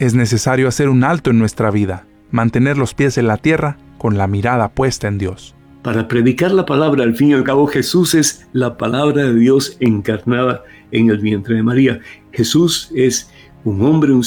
Es necesario hacer un alto en nuestra vida, mantener los pies en la tierra con la mirada puesta en Dios. Para predicar la palabra, al fin y al cabo, Jesús es la palabra de Dios encarnada en el vientre de María. Jesús es un hombre, un